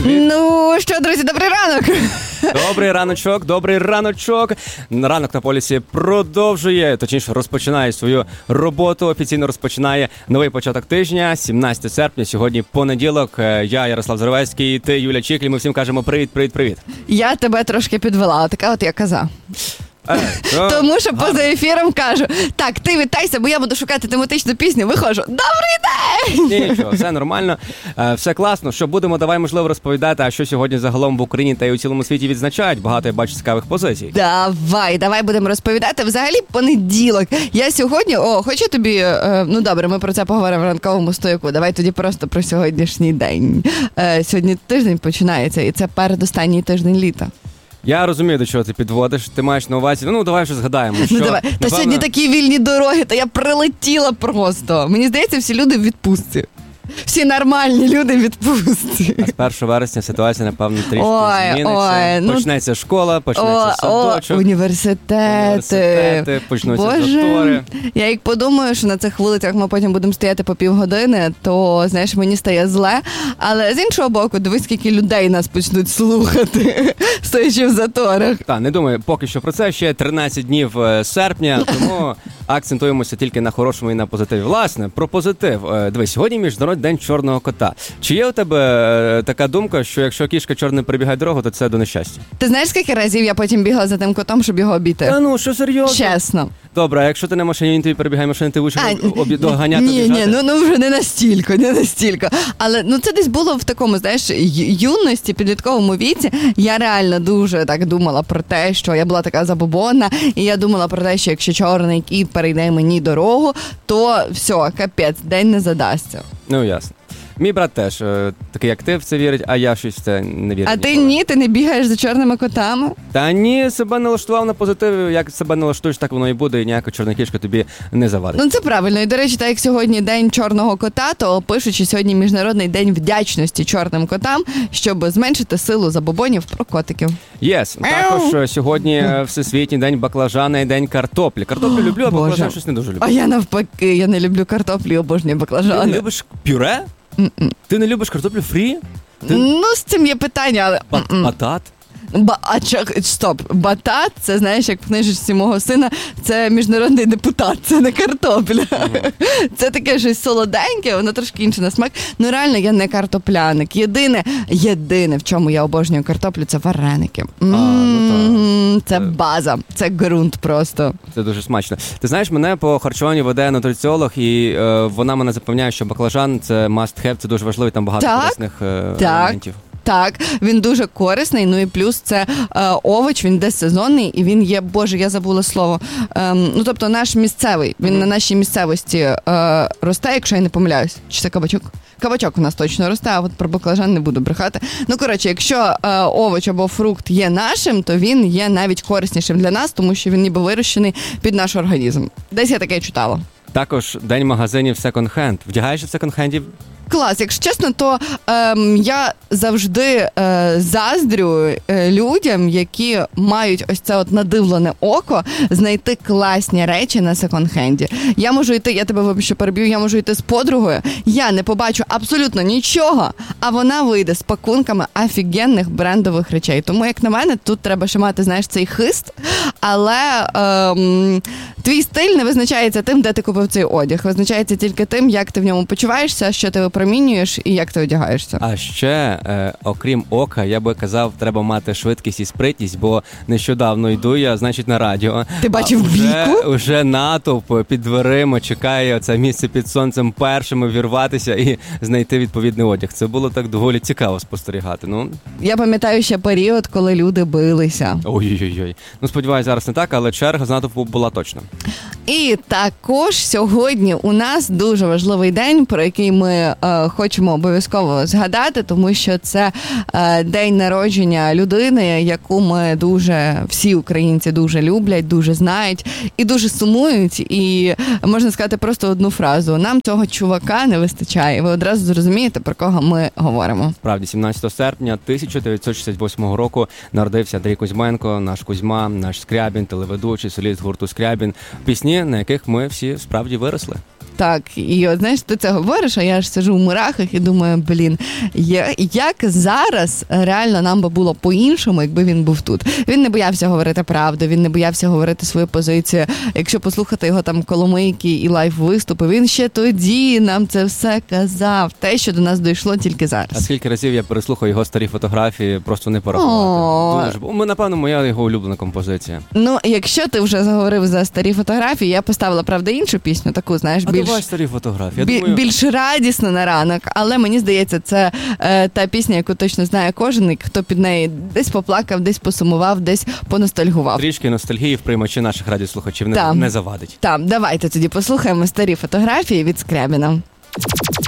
Ну що, друзі, добрий ранок! Добрий раночок. Ранок на полюсі продовжує, точніше розпочинає свою роботу, офіційно розпочинає новий початок тижня, 17 серпня, сьогодні понеділок. Я, Ярослав Зарвецький, ти, Юля Чіклі, ми всім кажемо привіт. Я тебе трошки підвела, така от я коза. Тому що поза ефіром кажу, так, ти вітайся, бо я буду шукати тематичну пісню, виходжу, добрий день! Нічого, все нормально, все класно. Що будемо, давай, можливо, розповідати, а що сьогодні загалом в Україні та й у цілому світі відзначають. Багато, я бачу, цікавих позицій. Давай будемо розповідати. Взагалі, понеділок. Я сьогодні, хочу тобі, ну добре, ми про це поговоримо в ранковому стояку. Давай тоді просто про сьогоднішній день. Сьогодні тиждень починається, і це передостанній тиждень літа. Я розумію, до чого ти підводиш, ти маєш на увазі, ну давай вже згадаємо. Що, давай. Та сьогодні такі вільні дороги, та я прилетіла просто. Мені здається, всі люди в відпустці. Всі нормальні люди в відпустці. А з 1 вересня ситуація, напевно, трішки зміниться. Почнеться школа, почнеться садочок. Університети. Почнуться затори. Я як подумаю, що на цих вулицях ми потім будемо стояти по півгодини, то, знаєш, мені стає зле. Але з іншого боку, дивись, скільки людей нас почнуть слухати, стоячи в заторах. Так, не думаю поки що про це. Ще 13 днів серпня, тому акцентуємося тільки на хорошому і на позитиві. Власне, про позитив. Дивись, сьогодні Міжнародний день чорного кота. Чи є у тебе така думка, що якщо кішка чорна перебігає дорогу, то це до нещастя? Ти знаєш, скільки разів я потім бігла за тим котом, щоб його обійти? Та ну, що серйозно? Чесно. Добре, а якщо ти на машині, він тобі перебігає машини, ти вийшов доганяти, Ні, ну вже не настільки. Але це десь було в такому, знаєш, юності, підлітковому віці. Я реально дуже так думала про те, що я була така забобонна, і я думала про те, що якщо чорний кіт перейде мені дорогу, то все, капець, день не задасться. Ну, ясно. Мій брат теж такий, як ти в це вірить, а я щось в це не вірю. А ти ні? Ти не бігаєш за чорними котами? Та ні, себе налаштував на позитив. Як себе налаштуєш, так воно і буде, і ніяка чорна кішка тобі не завадить. Ну це правильно. І, до речі, так як сьогодні день чорного кота, то пишуть, що сьогодні Міжнародний день вдячності чорним котам, щоб зменшити силу забобонів про котиків. Також сьогодні Всесвітній день баклажана і день картоплі. Картоплю люблю, а баклажан щось не дуже люблю. А я навпаки, я не люблю картоплю, обожнюю баклажани. Ти не любиш пюре? Ти не любиш картоплю фрі? Ну, з цим є питання, але... Батат? Стоп. Батат, це, знаєш, як в книжечці мого сина, це міжнародний депутат, це не картопля. Це таке щось солоденьке, воно трошки інше на смак. Ну, реально, я не картопляник. Єдине, в чому я обожнюю картоплю, це вареники. Це база, це ґрунт просто. Це дуже смачно. Ти знаєш, мене по харчуванню веде нутриціолог, і вона мене запевняє, що баклажан – це must have, це дуже важливо, там багато корисних елементів. Так, він дуже корисний, ну і плюс це овоч, він десь сезонний, і він є, боже, я забула слово, тобто наш місцевий, він на нашій місцевості росте, якщо я не помиляюсь. Чи це кабачок? Кабачок у нас точно росте, а от про баклажан не буду брехати. Ну, коротше, якщо овоч або фрукт є нашим, то він є навіть кориснішим для нас, тому що він ніби вирощений під наш організм. Десь я таке читала. Також день магазинів секонд-хенд. Вдягаєш в секонд-хенді? Клас, якщо чесно, то я завжди заздрю людям, які мають ось це от надивлене око, знайти класні речі на секонд-хенді. Я можу йти, я тебе вибачте переб'ю, я можу йти з подругою, я не побачу абсолютно нічого, а вона вийде з пакунками офігенних брендових речей. Тому, як на мене, тут треба ще мати, знаєш, цей хист, але твій стиль не визначається тим, де ти купив цей одяг. Визначається тільки тим, як ти в ньому почуваєшся, що ти випромінюєш і як ти одягаєшся. А ще, окрім ока, я би казав, треба мати швидкість і спритність, бо нещодавно йду я, значить, на радіо. Ти бачив бійку? Уже натовп під дверима чекає це місце під сонцем першими вірватися і знайти відповідний одяг. Це було так доволі цікаво спостерігати. Я пам'ятаю ще період, коли люди билися. Ой-ой-ой. Сподіваюся, зараз не так, але черга з натовпу була точно. І також сьогодні у нас дуже важливий день, про який ми хочемо обов'язково згадати, тому що це день народження людини, яку ми всі українці дуже люблять, дуже знають і дуже сумують. І можна сказати просто одну фразу: нам цього чувака не вистачає. Ви одразу зрозумієте, про кого ми говоримо. Справді, 17 серпня 1968 року народився Андрій Кузьменко, наш Кузьма, наш Скрябін, телеведучий, соліст гурту Скрябін. Пісні, на яких ми всі справді виросли. Так, і от, знаєш, ти це говориш, а я ж сиджу в мурахах і думаю, як зараз реально нам би було по-іншому, якби він був тут. Він не боявся говорити правду, він не боявся говорити свою позицію. Якщо послухати його там коломийки і лайв-виступи, він ще тоді нам це все казав. Те, що до нас дійшло тільки зараз. А скільки разів я переслухав його старі фотографії, просто не порахувати. Дуже. Напевно, моя його улюблена композиція. Ну, якщо ти вже заговорив за старі фотографії, я поставила, правда, іншу пісню, таку, знаєш, давай старі фотографії. Більш радісно на ранок, але мені здається, це та пісня, яку точно знає кожен, хто під неї десь поплакав, десь посумував, десь поностальгував. Трішки ностальгії в приймачі наших радіослухачів не завадить. Так, давайте тоді послухаємо старі фотографії від Скрябіна.